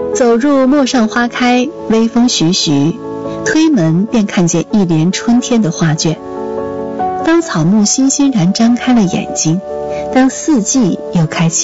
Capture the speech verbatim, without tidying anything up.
走入陌上花开，微风徐徐，推门便看见一帘春天的画卷。当草木欣欣然张开了眼睛，当四季又开启